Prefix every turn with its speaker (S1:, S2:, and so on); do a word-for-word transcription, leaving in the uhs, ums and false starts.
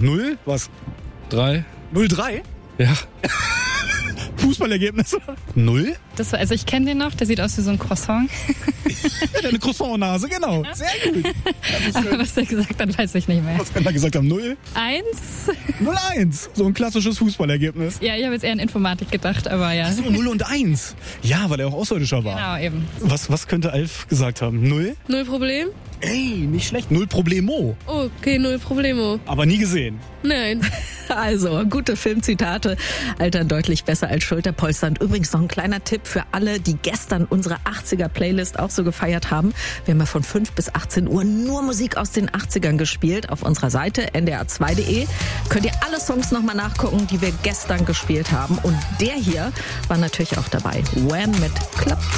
S1: Null? Was?
S2: Drei.
S1: Null drei?
S2: Ja.
S1: Fußballergebnisse? Null?
S3: Das war, also ich kenne den noch, der sieht aus wie so ein Croissant.
S1: Ja, der eine Croissant-Nase, genau. Sehr gut.
S3: Aber was er gesagt hat, weiß ich nicht mehr.
S1: Was kann er gesagt haben? Null?
S3: Eins?
S1: Null eins. So ein klassisches Fußballergebnis.
S3: Ja, ich habe jetzt eher an Informatik gedacht, aber ja.
S1: So, null und eins. Ja, weil er auch Außerirdischer war.
S3: Genau, eben.
S1: Was, was könnte Alf gesagt haben? Null?
S4: Null Problem?
S1: Ey, nicht schlecht. Null Problemo.
S4: Okay, null Problemo.
S1: Aber nie gesehen.
S4: Nein.
S5: Also, gute Filmzitate altern deutlich besser als Schulterpolster. Und übrigens noch ein kleiner Tipp für alle, die gestern unsere achtziger-Playlist auch so gefeiert haben. Wir haben ja von fünf bis achtzehn Uhr nur Musik aus den achtzigern gespielt. Auf unserer Seite n d r zwei punkt d e könnt ihr alle Songs nochmal nachgucken, die wir gestern gespielt haben. Und der hier war natürlich auch dabei. Wham mit Club